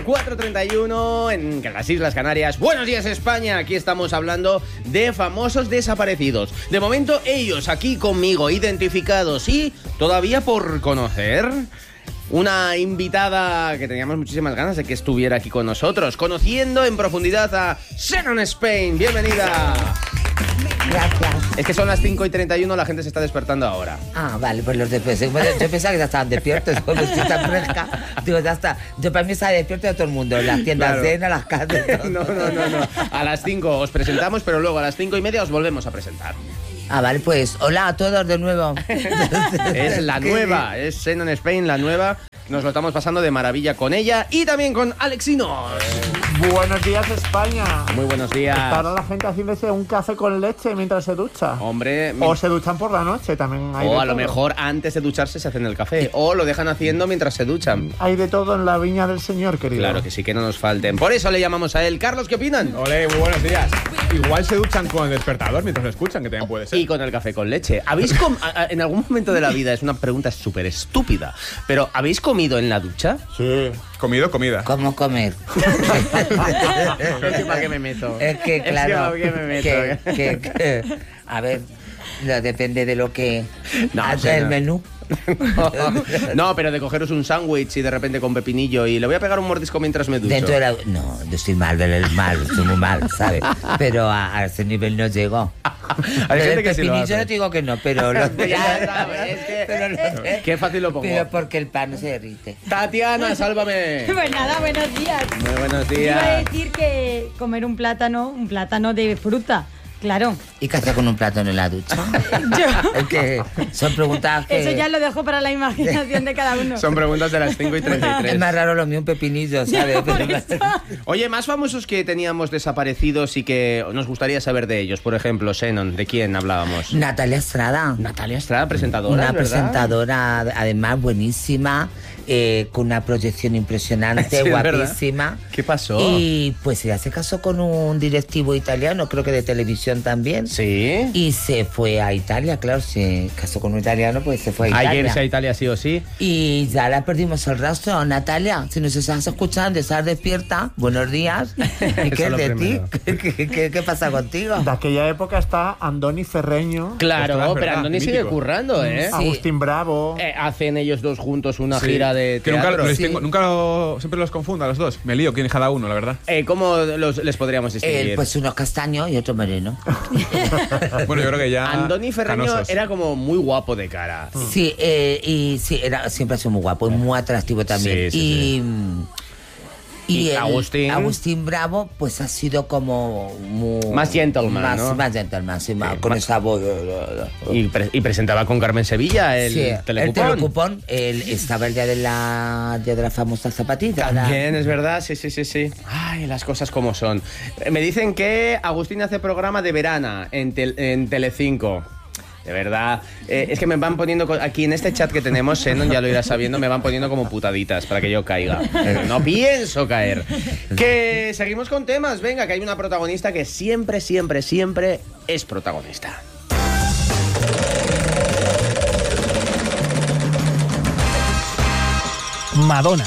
4:31 en las Islas Canarias. Buenos días, España. Aquí estamos hablando de famosos desaparecidos. De momento, ellos aquí conmigo, identificados y todavía por conocer. Una invitada que teníamos muchísimas ganas de que estuviera aquí con nosotros, conociendo en profundidad a Xenon Spain. Bienvenida. Gracias. Es que son las 5:31, la gente se está despertando ahora. Ah, vale, pues los desperté. Yo pensaba que ya estaban despiertos, como estoy tan fresca. Digo, ya está. Yo para mí estaba despierto de todo el mundo, las tiendas Claro. llenas, las casas, todo. No. A las 5 os presentamos, pero luego a las 5:30 os volvemos a presentar. Ah, vale, pues hola a todos de nuevo. Es la nueva, es Xenon Spain, la nueva. Nos lo estamos pasando de maravilla con ella y también con Alexinos. Buenos días, España. Muy buenos días. Estará la gente haciéndose un café con leche mientras se ducha. Hombre, O se duchan por la noche, también hay de o a lo todo. mejor antes de ducharse se hacen el café. O lo dejan haciendo mientras se duchan. Hay de todo en la viña del Señor, querido. Claro que sí, que no nos falten. Por eso le llamamos a él. Carlos, ¿qué opinan? Ole, muy buenos días. Igual se duchan con el despertador mientras lo escuchan, que también puede ser. Y con el café con leche. En algún momento de la vida, es una pregunta súper estúpida, pero ¿habéis comido en la ducha? Sí. Comido, comida. ¿Cómo comer? Es que ¿para qué me meto? Es que, claro, ¿para qué me meto? a ver, depende de lo que No, hace el menú. No, pero de cogeros un sándwich y de repente con pepinillo y le voy a pegar un mordisco mientras me ducho. Dentro de la... No, yo estoy mal, estoy muy mal, ¿sabes? Pero a ese nivel no llego. Hay gente El que sí lo pepinillo hace. no te digo que no, pero... Ya sabes, qué fácil lo pongo. Pero porque el pan no se derrite. Tatiana, sálvame. Pues nada, buenos días. Muy buenos Iba a días. decir que comer un plátano de fruta, claro. ¿Y qué haces con un plátano en la ducha? Yo, Es que son preguntas que... eso ya lo dejo para la imaginación de cada uno. Son preguntas de las 5:33. Es más raro lo mío, un pepinillo, ¿sabes? Por eso. Oye, más famosos que teníamos desaparecidos y que nos gustaría saber de ellos. Por ejemplo, Xenon, ¿de quién hablábamos? Natalia Estrada. Natalia Estrada, presentadora, Una ¿verdad? presentadora, además, buenísima, con una proyección impresionante, Sí, es guapísima. verdad. ¿Qué pasó? Y pues ella se casó con un directivo italiano, creo que de televisión también. Sí. Y se fue a Italia, claro, se casó con un italiano, pues se fue a Italia. Hay que irse a Italia sí o sí. Y ya la perdimos el rastro. Natalia, si nos estás escuchando, estás despierta, buenos días. ¿Y qué es lo de primero. ti? ¿Qué pasa contigo? De aquella época está Andoni Ferreño, Claro, Ostras, pero verdad, Andoni sigue mítico. currando, ¿eh? Sí. Agustín Bravo. Hacen ellos dos juntos una Sí. gira de Que nunca, teatro. los distingo- siempre los confundo a los dos. Me lío quién es cada uno, la verdad. ¿Cómo les podríamos distinguir? Él, pues uno castaño y otro moreno. Bueno, yo creo que ya. Andoni Ferreño canosos. era como muy guapo de cara. Sí, y sí, siempre ha sido muy guapo, y muy atractivo también. Sí, Y el Agustín Bravo, pues ha sido como Más gentleman, ¿no? Más gentleman, sí, Sí, con más- esa voz. Y presentaba con Carmen Sevilla el Sí, telecupón. el telecupón, estaba el día de la famosa zapatita. También, es verdad, sí. Ay, las cosas como son. Me dicen que Agustín hace programa de verana en Telecinco. De verdad. Es que me van poniendo aquí en este chat que tenemos, Xenon, ya lo irás sabiendo, me van poniendo como putaditas para que yo caiga. No pienso caer. Que seguimos con temas, venga, que hay una protagonista que siempre es protagonista. Madonna.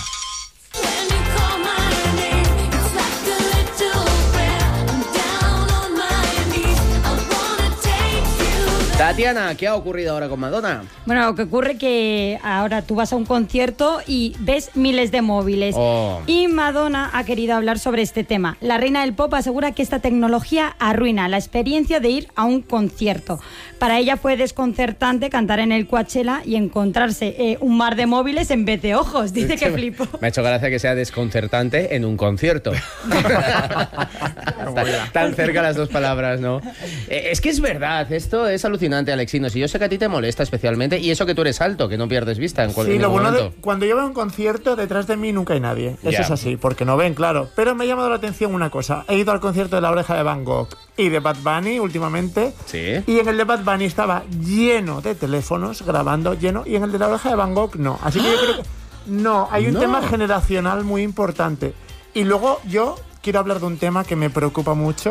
Tatiana, ¿qué ha ocurrido ahora con Madonna? Bueno, lo que ocurre es que ahora tú vas a un concierto y ves miles de móviles. Oh. Y Madonna ha querido hablar sobre este tema. La reina del pop asegura que esta tecnología arruina la experiencia de ir a un concierto. Para ella fue desconcertante cantar en el Coachella y encontrarse un mar de móviles en vez de ojos. Dice que flipó. Me ha hecho gracia que sea desconcertante en un concierto. Tan cerca las dos palabras, ¿no? Es que es verdad, esto es alucinante, Alexinos. Y yo sé que a ti te molesta especialmente. Y eso que tú eres alto, que no pierdes vista en Sí, cualquier lo bueno momento. de cuando yo veo un concierto, detrás de mí nunca hay nadie. Eso Ya. es así, porque no ven, claro. Pero me ha llamado la atención una cosa. He ido al concierto de La Oreja de Van Gogh y de Bad Bunny últimamente. Sí. Y en el de Bad Bunny estaba lleno de teléfonos grabando, lleno. Y en el de La Oreja de Van Gogh no. Así que yo creo que... No, hay un No. tema generacional muy importante. Y luego yo quiero hablar de un tema que me preocupa mucho,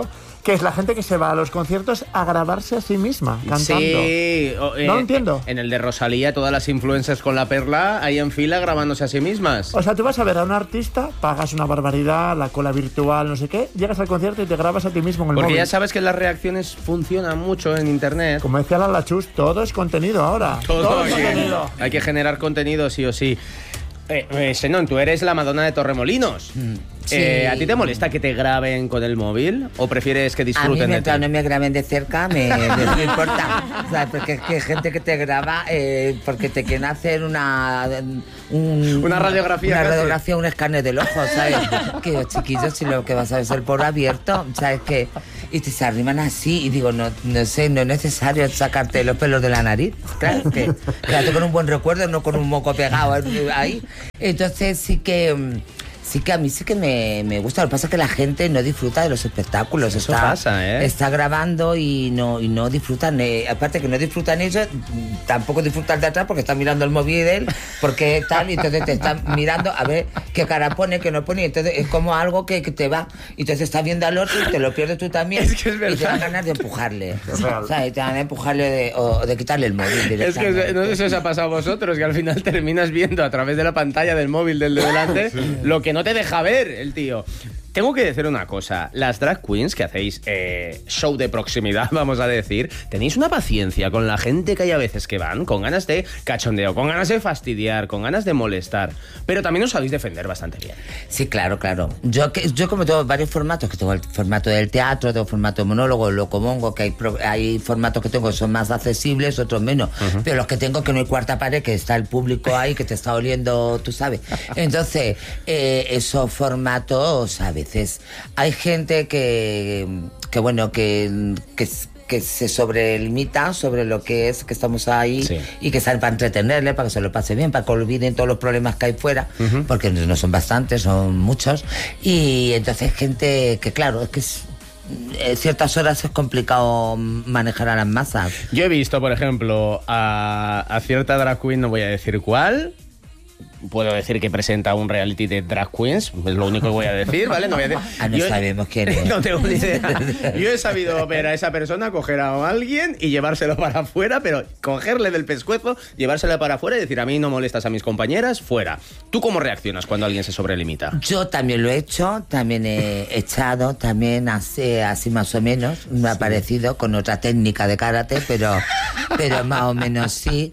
Que es la gente que se va a los conciertos a grabarse a sí misma cantando. Sí, no lo entiendo. En el de Rosalía, todas las influencers con la perla ahí en fila grabándose a sí mismas. O sea, tú vas a ver a un artista, pagas una barbaridad, la cola virtual, no sé qué, llegas al concierto y te grabas a ti mismo en el Porque móvil. ya sabes que las reacciones funcionan mucho en internet. Como decía la Chus, todo es contenido ahora. Todo es hay, contenido. hay que generar contenido sí o sí. Senón, tú eres la Madonna de Torremolinos. Sí. ¿A ti te molesta que te graben con el móvil o prefieres que A mí, disfruten de mientras ti? no me graben de cerca, me importa. O sea, porque es que hay gente que te graba porque te quieren hacer una radiografía Una casi. radiografía, un escáner del ojo, ¿sabes? Que yo, chiquillos, si lo que vas a ver es el poro abierto, ¿sabes qué? Y te se arriman así y digo, no sé, no es necesario sacarte los pelos de la nariz. Claro, que quédate con un buen recuerdo, no con un moco pegado ahí. Entonces sí que a mí sí que me gusta. Lo que pasa es que la gente no disfruta de los espectáculos. Eso pasa, ¿eh? Está grabando y no disfrutan. Aparte que no disfrutan ellos, tampoco disfrutan de atrás porque están mirando el móvil de él, porque tal, y entonces te están mirando a ver qué cara pone, qué no pone. Y entonces es como algo que te va. Y entonces estás viendo al otro y te lo pierdes tú también. Es que es verdad. Y te dan ganas de empujarle. Es real. O sea, y te dan ganas de empujarle o de quitarle el móvil. Es que directamente. no sé si os ha pasado a vosotros, que al final terminas viendo a través de la pantalla del móvil del de delante lo que no te deja ver el tío. Tengo que decir una cosa, las drag queens que hacéis show de proximidad, vamos a decir, tenéis una paciencia con la gente que hay a veces que van con ganas de cachondeo, con ganas de fastidiar, con ganas de molestar, pero también os sabéis defender bastante bien. Sí, claro. Yo como tengo varios formatos, que tengo el formato del teatro, tengo formato de monólogo, locomongo, que hay formatos que tengo que son más accesibles, otros menos, pero los que tengo que no hay cuarta pared, que está el público ahí, que te está oliendo, tú sabes. Entonces, esos formatos, a veces, hay gente que se sobrelimita sobre lo que es que estamos ahí, sí, y que salen para entretenerle, para que se lo pase bien, para que olviden todos los problemas que hay fuera, porque no son bastantes, son muchos. Y entonces gente que, claro, es que ciertas horas es complicado manejar a las masas. Yo he visto, por ejemplo, a cierta drag queen, no voy a decir cuál. Puedo decir que presenta un reality de drag queens, es lo único que voy a decir, ¿vale? No voy a decir. No sabemos quién es. No tengo ni idea. Yo he sabido ver a esa persona coger a alguien y llevárselo para afuera, pero cogerle del pescuezo, llevárselo para afuera y decir, a mí no molestas a mis compañeras, fuera. ¿Tú cómo reaccionas cuando alguien se sobrelimita? Yo también lo he hecho, también he echado, también así más o menos, me ha parecido con otra técnica de karate, pero más o menos sí.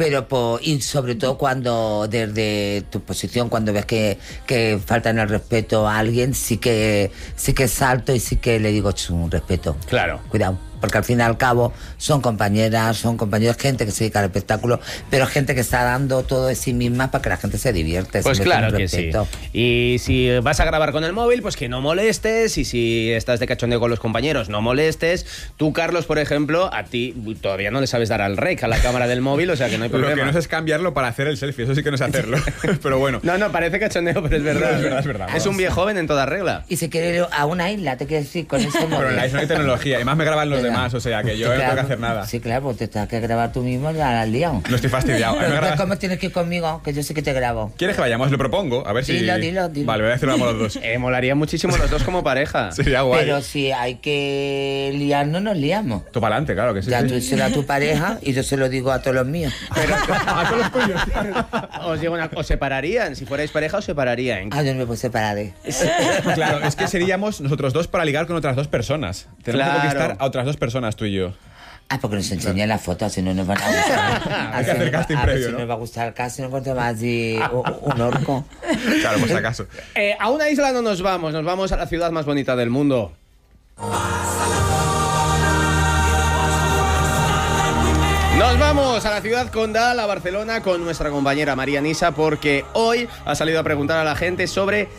Y sobre todo cuando desde tu posición, cuando ves que faltan el respeto a alguien, sí que salto y sí que le digo un respeto. Claro. Cuidado. Porque al fin y al cabo son compañeros, gente que se dedica al espectáculo, pero gente que está dando todo de sí misma para que la gente se divierte. Pues claro que sí. respeto. Y si vas a grabar con el móvil, pues que no molestes. Y si estás de cachondeo con los compañeros, no molestes. Tú, Carlos, por ejemplo, a ti todavía no le sabes dar al rec a la cámara del móvil, o sea que no hay problema. Lo que no sé es cambiarlo para hacer el selfie, eso sí que no sé hacerlo. Pero bueno. No, parece cachondeo, pero es verdad. Es verdad. Es un viejo joven en toda regla. Y si quiere ir a una isla, te quiero decir, con ese móvil. Pero en la isla no hay tecnología, además me graban los demás, o sea que yo no tengo que hacer nada. Sí, claro, pues te tienes que grabar tú mismo, ya la has liado. No estoy fastidiado. A mí me Entonces, grabas- ¿cómo tienes que ir conmigo? Que yo sé que te grabo. ¿Quieres que vayamos? Lo propongo, a ver si... Dilo. Vale, voy a decirlo a los dos. Molaría muchísimo los dos como pareja. Sería guay. Pero si hay que liarnos, nos liamos. Tú para adelante, claro que sí. Ya sí. tú díselo a tu pareja y yo se lo digo a todos los míos. A todos los tuyos. Os digo os separarían. Si fuerais pareja, os separarían. Ah, yo no me puedo separar de... Claro, es que seríamos nosotros dos para ligar con otras dos personas. Tenemos Claro. que conquistar a otras dos personas, tú y yo. Ah, porque nos enseñan las fotos, si no nos van a gustar. Hay que hacer casting a ver previo, si ¿no? nos va a gustar el casting, no encuentro más así un orco. Claro, por si acaso. A una isla no nos vamos a la ciudad más bonita del mundo. Nos vamos a la ciudad condal, a Barcelona, con nuestra compañera María Nisa, porque hoy ha salido a preguntar a la gente sobre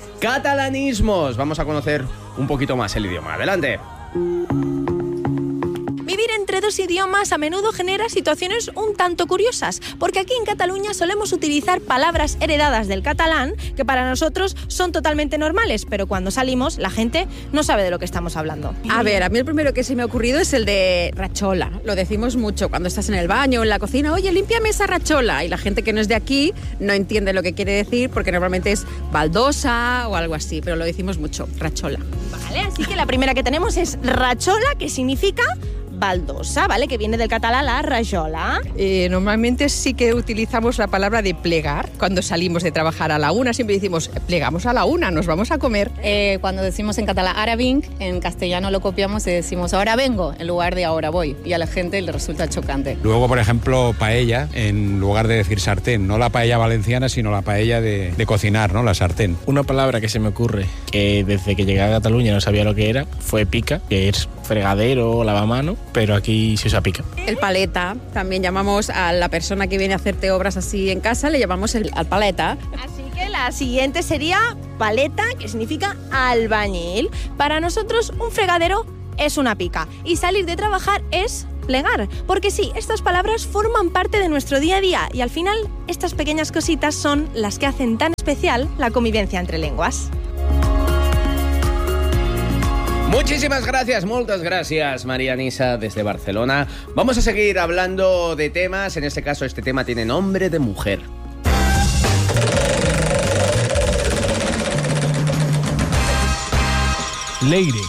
catalanismos. Vamos a conocer un poquito más el idioma. Adelante. Mi convivir entre dos idiomas a menudo genera situaciones un tanto curiosas, porque aquí en Cataluña solemos utilizar palabras heredadas del catalán que para nosotros son totalmente normales, pero cuando salimos la gente no sabe de lo que estamos hablando. A ver, a mí el primero que se me ha ocurrido es el de rachola. Lo decimos mucho cuando estás en el baño o en la cocina. Oye, límpiame esa rachola. Y la gente que no es de aquí no entiende lo que quiere decir porque normalmente es baldosa o algo así, pero lo decimos mucho, rachola. Vale, así que la primera que tenemos es rachola, que significa baldosa, ¿vale? Que viene del catalán la rajola. Normalmente sí que utilizamos la palabra de plegar cuando salimos de trabajar a la una. Siempre decimos, plegamos a la una, nos vamos a comer. Cuando decimos en catalán ara vinc, en castellano lo copiamos y decimos ahora vengo en lugar de ahora voy. Y a la gente le resulta chocante. Luego, por ejemplo, paella, en lugar de decir sartén. No la paella valenciana, sino la paella de cocinar, ¿no? La sartén. Una palabra que se me ocurre, que desde que llegué a Cataluña no sabía lo que era, fue pica, que es fregadero o lavamano, pero aquí se usa pica. El paleta, también llamamos a la persona que viene a hacerte obras así en casa, le llamamos al paleta. Así que la siguiente sería paleta, que significa albañil. Para nosotros un fregadero es una pica y salir de trabajar es plegar, porque sí, estas palabras forman parte de nuestro día a día y al final estas pequeñas cositas son las que hacen tan especial la convivencia entre lenguas. Muchísimas gracias, muchas gracias, María Nisa, desde Barcelona. Vamos a seguir hablando de temas, en este caso este tema tiene nombre de mujer. Leire.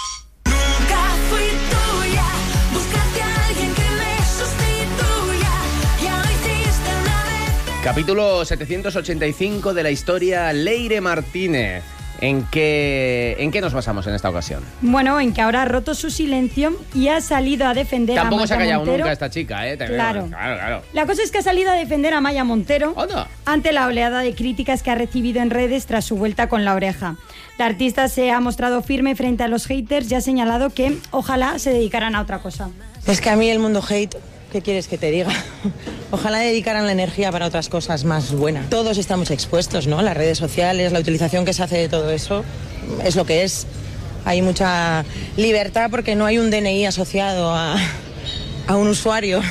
Capítulo 785 de la historia Leire Martínez. ¿En qué nos basamos en esta ocasión? Bueno, en que ahora ha roto su silencio y ha salido a defender a Maya Montero. Tampoco se ha callado nunca esta chica, ¿eh? Claro. Claro. La cosa es que ha salido a defender a Maya Montero ante la oleada de críticas que ha recibido en redes tras su vuelta con La Oreja. La artista se ha mostrado firme frente a los haters y ha señalado que ojalá se dedicaran a otra cosa. Es que a mí el mundo hate, ¿qué quieres que te diga? Ojalá dedicaran la energía para otras cosas más buenas. Todos estamos expuestos, ¿no? Las redes sociales, la utilización que se hace de todo eso es lo que es. Hay mucha libertad porque no hay un DNI asociado a un usuario.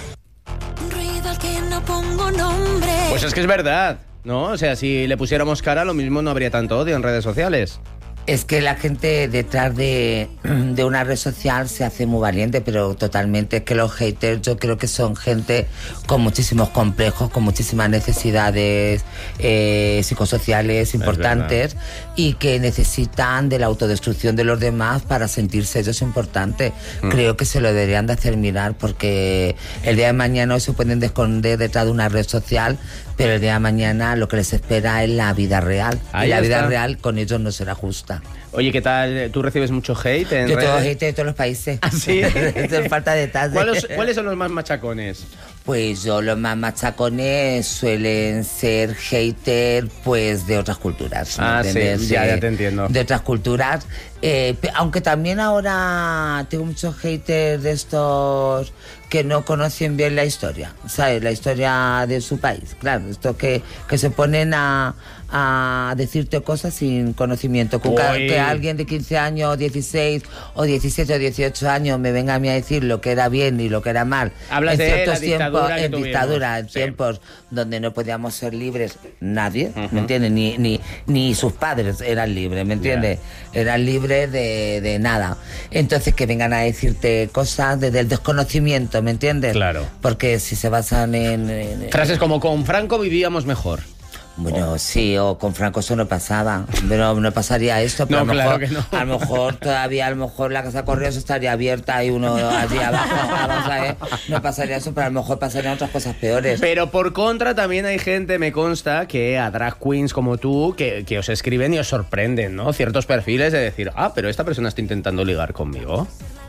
Pues es que es verdad, ¿no? O sea, si le pusiéramos cara, lo mismo no habría tanto odio en redes sociales. Es que la gente detrás de una red social se hace muy valiente, pero totalmente. Es que los haters yo creo que son gente con muchísimos complejos, con muchísimas necesidades psicosociales importantes y que necesitan de la autodestrucción de los demás para sentirse ellos importantes. Creo que se lo deberían de hacer mirar porque el día de mañana hoy se pueden esconder detrás de una red social, pero el día de mañana lo que les espera es la vida real. Y la vida real con ellos no será justa. Oye, ¿qué tal? ¿Tú recibes mucho hate en Yo redes? tengo hate de todos los países. ¿Ah, sí? Falta de detalles. ¿Cuáles son los más machacones? Pues los más machacones suelen ser hater pues de otras culturas. Sí, ya te entiendo. De otras culturas. Aunque también ahora tengo muchos haters de estos que no conocen bien la historia, ¿sabes? La historia de su país, claro. Estos que se ponen a decirte cosas sin conocimiento. Que alguien de 15 años, 16 o 17 o 18 años me venga a mí a decir lo que era bien y lo que era mal. Hablas en de ciertos la tiempos, en dictadura, en tiempos donde no podíamos ser libres, nadie, ¿me entiendes? Ni sus padres eran libres, ¿me entiendes? Eran libres de nada. Entonces que vengan a decirte cosas desde el desconocimiento, ¿me entiendes? Claro. Porque si se basan en frases como con Franco vivíamos mejor. Bueno, sí, o con Franco eso no pasaba, pero no pasaría esto, pero no, claro que no. A lo mejor todavía, la Casa Correos estaría abierta y uno allí abajo, vamos a ver, no pasaría eso, pero a lo mejor pasarían otras cosas peores. Pero por contra también hay gente, me consta, que a drag queens como tú, que os escriben y os sorprenden, ¿no? Ciertos perfiles de decir, pero esta persona está intentando ligar conmigo.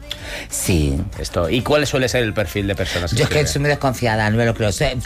Sí. ¿Y cuál suele ser el perfil de personas que yo es que soy muy desconfiada, no me lo creo.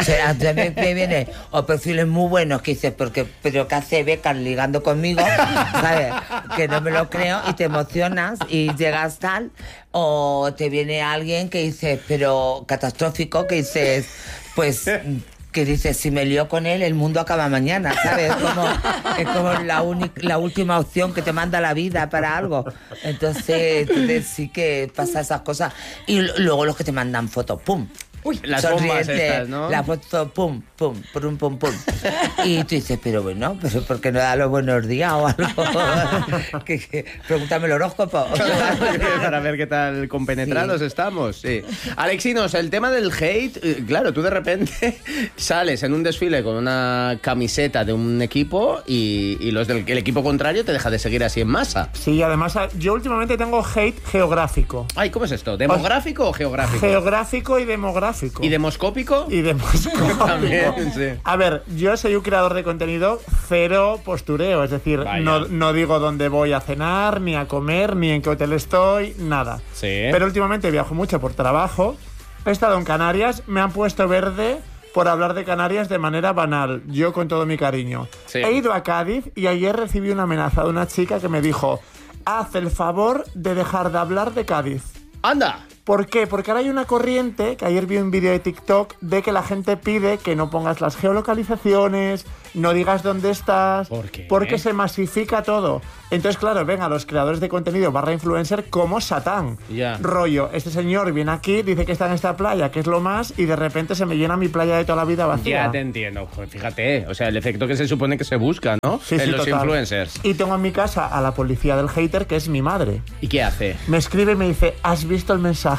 Me viene o perfiles muy buenos que dices, pero ¿qué hace Becas ligando conmigo? ¿Sabes? Que no me lo creo y te emocionas y llegas tal. O te viene alguien que dices, pero catastrófico, que dices, pues que dices, si me lío con él, el mundo acaba mañana, ¿sabes? Es como la última opción que te manda la vida para algo. Entonces sí que pasa esas cosas. Y luego los que te mandan fotos, ¡pum! Uy, las bombas estas, ¿no? La foto, pum, pum, pum, pum, pum. Y tú dices, pero ¿por qué no da los buenos días o algo? Pregúntame el horóscopo. Para ver qué tal compenetrados estamos. Sí. Alexinos, el tema del hate, claro, tú de repente sales en un desfile con una camiseta de un equipo y los del el equipo contrario te deja de seguir así en masa. Sí, además yo últimamente tengo hate geográfico. Ay, ¿cómo es esto? ¿Demográfico o geográfico? Geográfico y demográfico. ¿Y demoscópico? Y demoscópico. También, sí. A ver, yo soy un creador de contenido cero postureo, es decir, no digo dónde voy a cenar, ni a comer, ni en qué hotel estoy, nada. Sí. Pero últimamente viajo mucho por trabajo, he estado en Canarias, me han puesto verde por hablar de Canarias de manera banal, yo con todo mi cariño. Sí. He ido a Cádiz y ayer recibí una amenaza de una chica que me dijo, haz el favor de dejar de hablar de Cádiz. ¡Anda! ¿Por qué? Porque ahora hay una corriente, que ayer vi un vídeo de TikTok, de que la gente pide que no pongas las geolocalizaciones, no digas dónde estás. ¿Por qué? Porque se masifica todo. Entonces, claro, ven a los creadores de contenido / influencer como Satán. Ya. Rollo, este señor viene aquí, dice que está en esta playa, que es lo más, y de repente se me llena mi playa de toda la vida vacía. Ya te entiendo. Joder, fíjate, o sea, el efecto que se supone que se busca, ¿no? Sí, en los total. influencers. Y tengo en mi casa a la policía del hater, que es mi madre. ¿Y qué hace? Me escribe y me dice, ¿has visto el mensaje?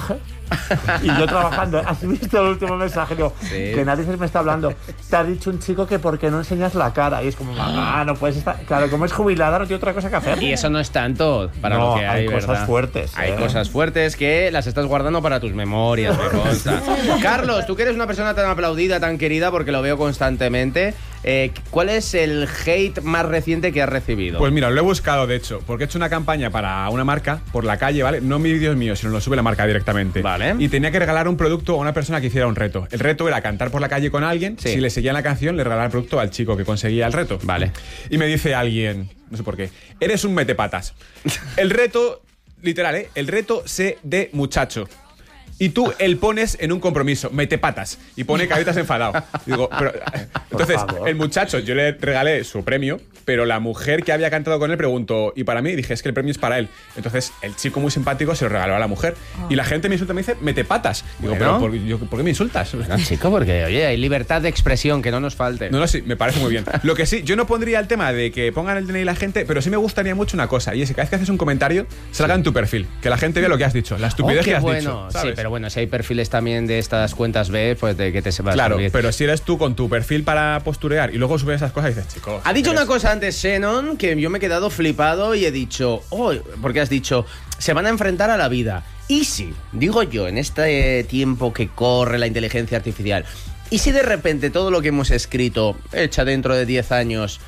Y yo trabajando, ¿has visto el último mensaje? Digo, sí. Que nadie se me está hablando. Te ha dicho un chico que ¿por qué no enseñas la cara? Y es como, mamá, no puedes estar... Claro, como es jubilada, no tiene otra cosa que hacer. Y eso no es tanto para no, lo que hay, cosas ¿verdad? fuertes. Hay cosas fuertes que las estás guardando para tus memorias, me consta. Carlos, tú que eres una persona tan aplaudida, tan querida, porque lo veo constantemente, ¿cuál es el hate más reciente que has recibido? Pues mira, lo he buscado, de hecho, porque he hecho una campaña para una marca por la calle, ¿vale? No vídeos míos, sino lo sube la marca directamente. Vale. Y tenía que regalar un producto a una persona que hiciera un reto. El reto era cantar por la calle con alguien. Sí. Si le seguían la canción, le regalaba el producto al chico que conseguía el reto. Vale. Y me dice alguien, no sé por qué, eres un metepatas. El reto, literal, el reto sé de muchacho. Y tú el pones en un compromiso, metepatas, y pone caritas enfadado. Digo, pero, entonces, el muchacho, yo le regalé su premio, pero la mujer que había cantado con él preguntó, y para mí, dije, es que el premio es para él. Entonces, el chico muy simpático se lo regaló a la mujer. Y la gente me insulta, me dice, metepatas. Digo, Bueno. pero ¿por qué me insultas? No, chico, porque, oye, hay libertad de expresión, que no nos falte. No, sí, me parece muy bien. Lo que sí, yo no pondría el tema de que pongan el DNI la gente, pero sí me gustaría mucho una cosa, y es que cada vez que haces un comentario, salga en tu perfil, que la gente vea lo que has dicho, la estupidez que has dicho, ¿sabes? Sí, pero bueno, si hay perfiles también de estas cuentas B, pues de que te sepas. Claro, subir. pero si eres tú con tu perfil para posturear y luego subes esas cosas, dices, chicos. Ha dicho eres- una cosa antes Shannon que yo me he quedado flipado y he dicho, porque has dicho, se van a enfrentar a la vida. Y si, digo yo, en este tiempo que corre la inteligencia artificial, y si de repente todo lo que hemos escrito, hecha dentro de 10 años,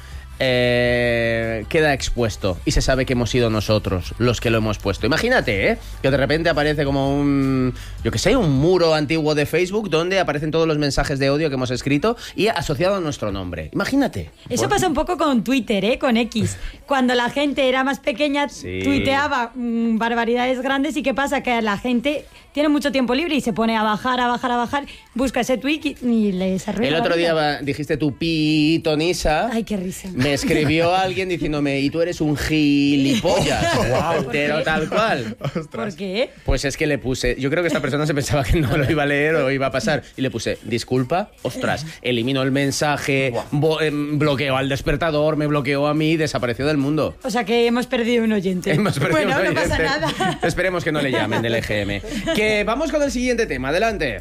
queda expuesto y se sabe que hemos sido nosotros los que lo hemos puesto. Imagínate, que de repente aparece como un muro antiguo de Facebook donde aparecen todos los mensajes de odio que hemos escrito y asociado a nuestro nombre. Imagínate. Eso pasa un poco con Twitter, con X. Cuando la gente era más pequeña, Sí. tuiteaba barbaridades grandes y ¿qué pasa? Que la gente tiene mucho tiempo libre y se pone a bajar, busca ese tweet y les arruina El la otro vida. día dijiste tu pitonisa. Ay, qué risa. Me escribió alguien diciéndome, y tú eres un gilipollas. Pero tal cual. ¿Por qué? Pues es que le puse, yo creo que esta persona se pensaba que no lo iba a leer o iba a pasar. Y le puse, disculpa, ostras, elimino el mensaje, bloqueo al despertador, me bloqueó a mí, desapareció del mundo. O sea que hemos perdido un oyente. Hemos perdido bueno, un no pasa oyente. nada. Esperemos que no le llamen del EGM. Que vamos con el siguiente tema, adelante.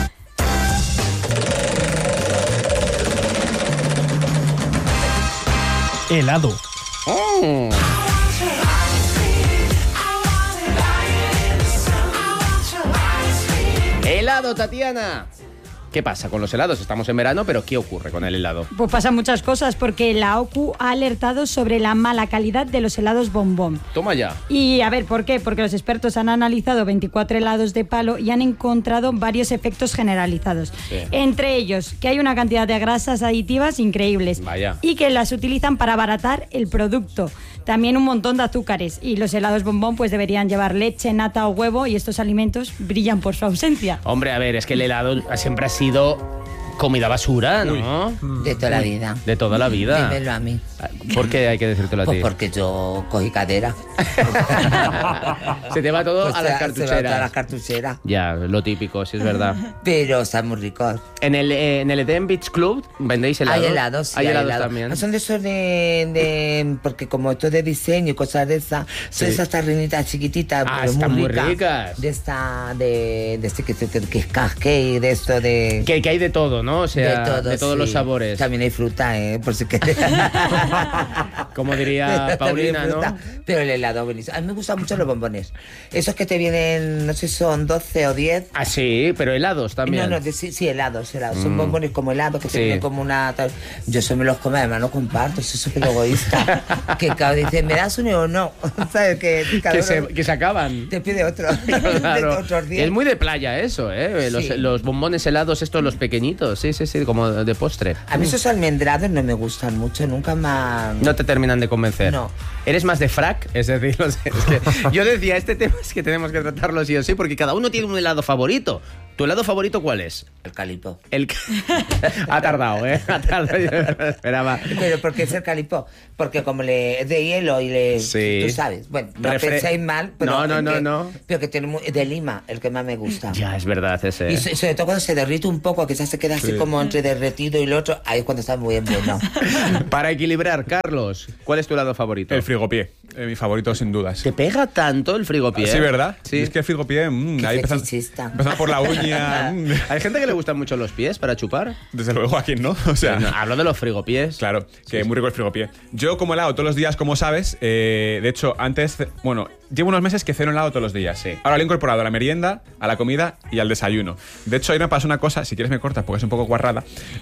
Helado. Oh. Helado, Tatiana. ¿Qué pasa con los helados? Estamos en verano, pero ¿qué ocurre con el helado? Pues pasan muchas cosas porque la OCU ha alertado sobre la mala calidad de los helados bombón. Toma ya. Y a ver, ¿por qué? Porque los expertos han analizado 24 helados de palo y han encontrado varios efectos generalizados. Sí. Entre ellos, que hay una cantidad de grasas aditivas increíbles. Vaya. Y que las utilizan para abaratar el producto. También un montón de azúcares. Y los helados bombón pues deberían llevar leche, nata o huevo y estos alimentos brillan por su ausencia. Hombre, a ver, es que el helado siempre ha sido Comida basura, ¿no? De toda la vida. De toda la vida. Dímelo a mí. ¿Por qué hay que decírtelo a ti? Pues porque yo cogí cadera. Se te va todo a las cartucheras. Se va a las cartucheras. Ya, lo típico, sí es verdad. Pero están muy ricos. En el Eden Beach Club vendéis helados. Hay helados, sí. Hay helados también. Son de esos porque como esto de diseño y cosas de esas, son esas tarrinitas chiquititas, pero están muy ricas. De esta, de este que es cupcake, de esto de... Que hay de todo, ¿no? O sea, de todos los sabores. También hay fruta, por si quieres. Como diría Paulina, ¿no? Pero el helado buenísimo. A mí me gustan mucho los bombones. Esos que te vienen, no sé si son 12 o 10. Ah, sí, pero helados también. No, sí, helados. Son bombones como helados que te vienen como una... Yo eso me los como, además no comparto, soy súper egoísta. Que cada vez dice, ¿me das uno o no? ¿Sabes? Que se acaban. Te pide otro. Claro. De otros 10. Es muy de playa eso, ¿eh? Los bombones helados estos, los pequeñitos. Sí, como de postre. A mí esos almendrados no me gustan mucho, nunca más... No te terminan de convencer. No. ¿Eres más de frac? Es decir, es que yo decía, este tema es que tenemos que tratarlo sí o sí, porque cada uno tiene un helado favorito. ¿Tu helado favorito cuál es? El calipo. Ha tardado, ¿eh? Ha tardado, yo me esperaba. ¿Pero por qué es el calipo? Porque como es de hielo y tú sabes. Bueno, no penséis mal, pero... No. Pero que tiene de Lima, el que más me gusta. Ya, es verdad ese. Y sobre todo cuando se derrite un poco, que ya se queda así como entre derretido y lo otro, ahí es cuando está muy bueno. Para equilibrar, Carlos, ¿cuál es tu helado favorito? El frigopié, mi favorito sin dudas. ¿Te pega tanto el frigopié? Sí, ¿verdad? Sí. Es que el frigopié, ahí empezando por la uña. ¿Hay gente que le gustan mucho los pies para chupar? Desde luego, ¿a quién no? O sea, hablo de los frigopiés. Claro, que es muy rico el frigopié. Yo como helado todos los días, como sabes, de hecho, antes, llevo unos meses que ceno helado todos los días. Sí. Ahora lo he incorporado a la merienda, a la comida y al desayuno. De hecho, ahí me pasó una cosa, si quieres me cortas porque es un poco guarrada,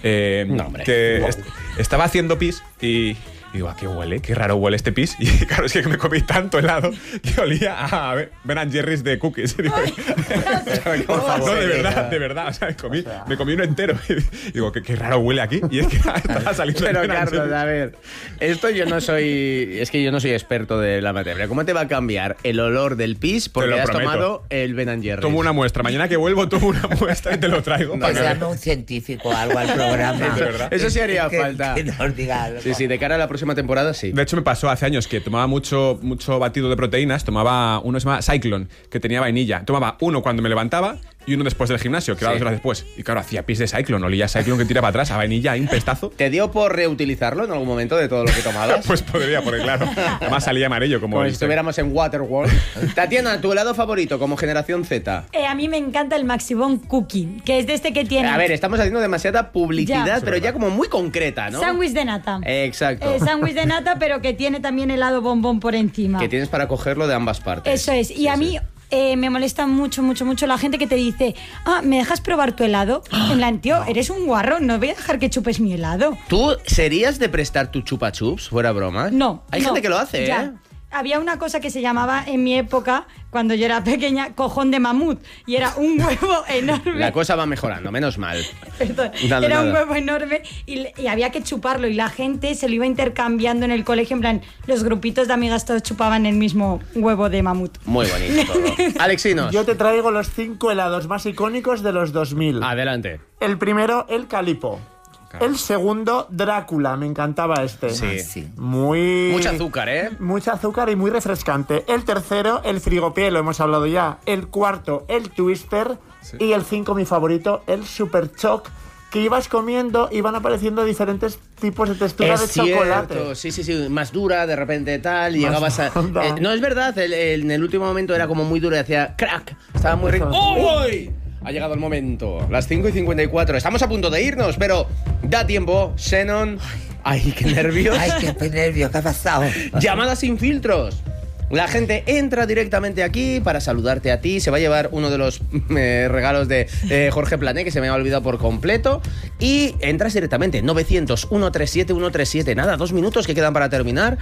que estaba haciendo pis y digo, ¿a qué huele? Qué raro huele este pis. Y claro, es que me comí tanto helado que olía a Ben & Jerry's de cookies. Digo, por favor. No, de verdad. O sea, me comí uno entero. Y digo, qué raro huele aquí. Y es que estaba saliendo. Pero Carlos, a ver, esto yo no soy experto de la materia. ¿Cómo te va a cambiar el olor del pis porque has tomado el Ben & Jerry's? Tomo una muestra. Mañana que vuelvo tomo una muestra y te lo traigo. Pues llame un científico o algo al programa. De verdad. Eso sí haría falta. Que nos diga algo. Sí, de cara a la próxima temporada, sí. De hecho, me pasó hace años que tomaba mucho batido de proteínas. Tomaba uno que se llama Cyclone, que tenía vainilla. Tomaba uno cuando me levantaba y uno después del gimnasio, que era 2 horas después. Y claro, hacía pis de Cyclone, olía Cyclone que tira para atrás, a vainilla, hay un pestazo. ¿Te dio por reutilizarlo en algún momento de todo lo que tomabas? Pues podría, porque claro, además salía amarillo como... Pues si estuviéramos en Waterworld. Tatiana, ¿tu helado favorito como generación Z? A mí me encanta el Maxibon Cookie, que es de este que tiene... A ver, estamos haciendo demasiada publicidad, pero ya como muy concreta, ¿no? Sándwich de nata. Exacto. Sándwich de nata, pero que tiene también helado bombón por encima. Que tienes para cogerlo de ambas partes. Eso es. Y a mí... me molesta mucho la gente que te dice, ¿me dejas probar tu helado? En plan, tío, eres un guarro, no voy a dejar que chupes mi helado. ¿Tú serías de prestar tu chupa chups, fuera broma? No. Hay gente que lo hace, ya. Había una cosa que se llamaba en mi época, cuando yo era pequeña, cojón de mamut. Y era un huevo enorme. La cosa va mejorando, menos mal. Perdón. Era un huevo enorme y había que chuparlo. Y la gente se lo iba intercambiando en el colegio. En plan, los grupitos de amigas todos chupaban el mismo huevo de mamut. Muy bonito todo. Alexinos. Yo te traigo los 5 helados más icónicos de los 2000. Adelante. El primero, el Calipo. El segundo, Drácula, me encantaba este. Sí. Mucho azúcar, ¿eh? Mucho azúcar y muy refrescante. El tercero, el Frigopié, lo hemos hablado ya. El cuarto, el Twister. Sí. Y el 5, mi favorito, el Super Choc, que ibas comiendo y van apareciendo diferentes tipos de textura de chocolate. Sí, más dura, de repente tal, y llegabas a... no, es verdad, en el último momento era como muy duro y hacía crack, estaba muy rico. ¡Uy! Ha llegado el momento, las 5:54. Estamos a punto de irnos, pero da tiempo. Shannon. Ay, qué nervios. Ay, qué nervios, ¿qué ha pasado? Llamadas sin filtros. La gente entra directamente aquí para saludarte a ti. Se va a llevar uno de los regalos de Jorge Plané, que se me ha olvidado por completo. Y entras directamente. 900-137-137. Nada, 2 minutos que quedan para terminar.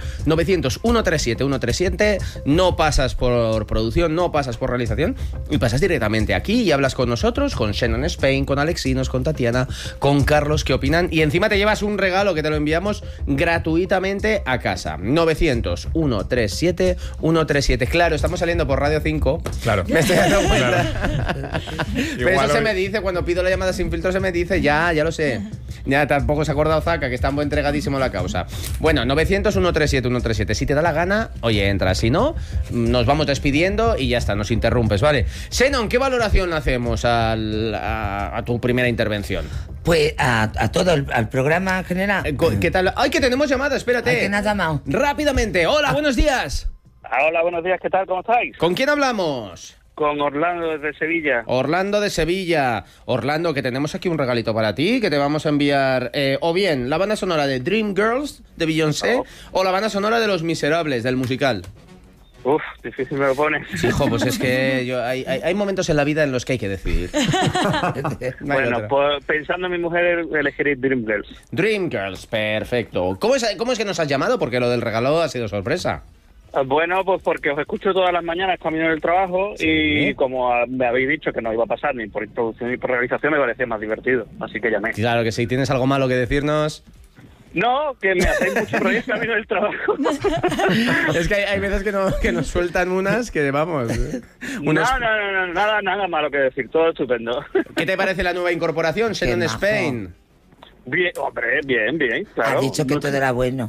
900-137-137. No pasas por producción, no pasas por realización. Y pasas directamente aquí y hablas con nosotros, con Shannon Spain, con Alexinos, con Tatiana, con Carlos, que opinan. Y encima te llevas un regalo que te lo enviamos gratuitamente a casa. 900-137-137. 137. Claro, estamos saliendo por Radio 5. Claro. Me estoy dando cuenta. Claro. Pero Igual eso se hoy- me dice, cuando pido la llamada sin filtro se me dice, ya lo sé. Ya tampoco se ha acordado Zaka, que está muy entregadísimo a la causa. Bueno, 900-137-137. Si te da la gana, oye, entra. Si no, nos vamos despidiendo y ya está, nos interrumpes, ¿vale? Xenon, ¿qué valoración le hacemos a tu primera intervención? Pues a todo, al programa en general. ¿Qué tal? ¡Ay, que tenemos llamada! Espérate. ¿A quién has llamado? Rápidamente. Hola, buenos días. Hola, buenos días, ¿qué tal? ¿Cómo estáis? ¿Con quién hablamos? Con Orlando desde Sevilla. Orlando de Sevilla. Orlando, que tenemos aquí un regalito para ti, que te vamos a enviar o bien la banda sonora de Dreamgirls de Beyoncé o la banda sonora de Los Miserables, del musical. Uf, difícil me lo pones. Hijo, pues es que hay momentos en la vida en los que hay que decidir. Bueno, pues pensando en mi mujer, elegiré Dreamgirls. Dreamgirls, perfecto. ¿Cómo es que nos has llamado? Porque lo del regalo ha sido sorpresa. Bueno, pues porque os escucho todas las mañanas camino del trabajo y como me habéis dicho que no iba a pasar ni por introducción ni por realización, me parecía más divertido, así que llamé. Claro que sí, ¿tienes algo malo que decirnos? No, que me hacéis mucho rollo camino del trabajo. Es que hay veces que nos sueltan unas que vamos. No, nada malo que decir, todo estupendo. ¿Qué te parece la nueva incorporación, Xenon majo. Spain? Bien, hombre, bien, claro. Has dicho que todo era bueno.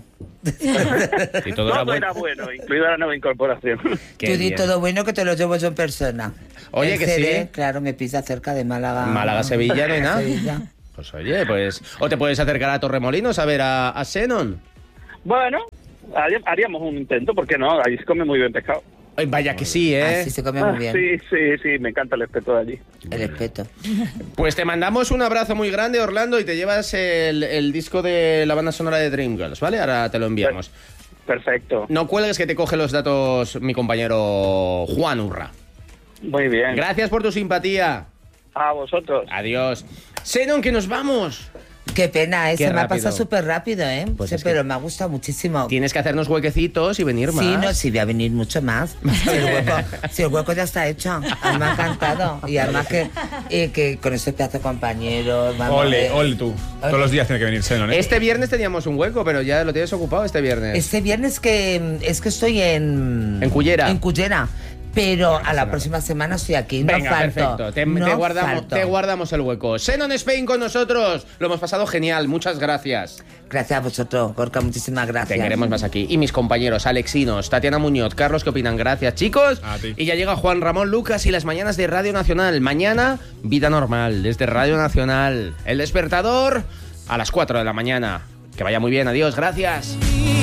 Y todo era bueno, incluida la nueva incorporación. Tú di todo bueno que te lo llevo yo en persona. Oye, El que CD, sí. claro, me pisa cerca de Málaga. Málaga-Sevilla, no hay nada. Sevilla. Pues oye, pues... O te puedes acercar a Torremolinos a ver a Xenon. Bueno, haríamos un intento, ¿por qué no? Ahí se come muy bien pescado. Ay, vaya que sí, ¿eh? Así se come muy bien. Sí, me encanta el espeto de allí. El espeto. Pues te mandamos un abrazo muy grande, Orlando, y te llevas el disco de la banda sonora de Dreamgirls, ¿vale? Ahora te lo enviamos. Perfecto. No cuelgues, que te coge los datos mi compañero Juan Urra. Muy bien. Gracias por tu simpatía. A vosotros. Adiós. Xenon, que nos vamos. Qué pena, Qué se me ha rápido. pasado súper rápido, ¿eh? Pues Sí, es que pero me ha gustado muchísimo. Tienes que hacernos huequecitos y venir más. Sí, no, sí, voy a venir mucho más. Si el hueco ya está hecho. Me ha encantado. Y además que con ese pedazo de compañeros... Ole tú. Todos los días tiene que venir Xenon, ¿eh? Este viernes teníamos un hueco, pero ya lo tienes ocupado este viernes. Este viernes es que estoy en Cullera. En Cullera. Pero a la próxima semana estoy aquí. No Venga, falto. perfecto. Te guardamos el hueco. Xenon Spain con nosotros. Lo hemos pasado genial. Muchas gracias. Gracias a vosotros, Gorka. Muchísimas gracias. Te queremos más aquí. Y mis compañeros, Alexinos, Tatiana Muñoz, Carlos, ¿qué opinan? Gracias, chicos. A ti. Y ya llega Juan Ramón Lucas y las mañanas de Radio Nacional. Mañana, vida normal, desde Radio Nacional. El despertador a las 4 de la mañana. Que vaya muy bien. Adiós. Gracias.